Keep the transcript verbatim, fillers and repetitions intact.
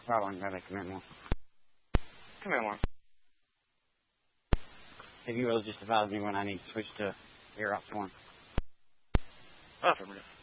Probably gotta come in more. Come in more. If you will just advise me when I need to switch to air off one. Affirmative.